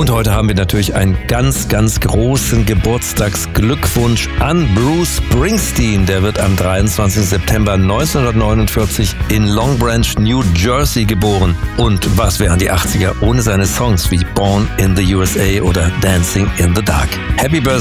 Und heute haben wir natürlich einen ganz, ganz großen Geburtstagsglückwunsch an Bruce Springsteen. Der wird am 23. September 1949 in Long Branch, New Jersey geboren. Und was wären die 80er ohne seine Songs wie Born in the USA oder Dancing in the Dark? Happy Birthday